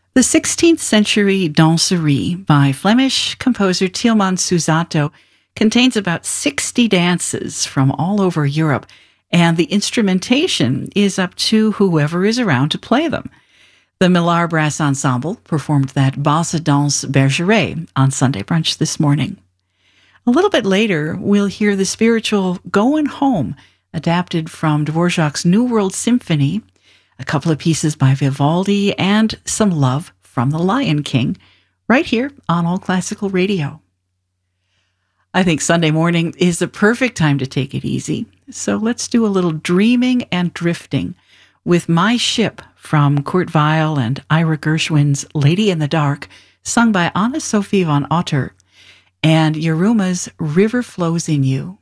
The 16th century danserie by Flemish composer Tieleman Susato contains about 60 dances from all over Europe, and the instrumentation is up to whoever is around to play them. The Millar Brass Ensemble performed that Bassa Danse Bergeret on Sunday Brunch this morning. A little bit later, we'll hear the spiritual Goin' Home, adapted from Dvorak's New World Symphony, a couple of pieces by Vivaldi, and some love from The Lion King, right here on All Classical Radio. I think Sunday morning is the perfect time to take it easy, so let's do a little dreaming and drifting with My Ship from Kurt Weill and Ira Gershwin's Lady in the Dark, sung by Anna Sophie von Otter, and Yeruma's River Flows in You.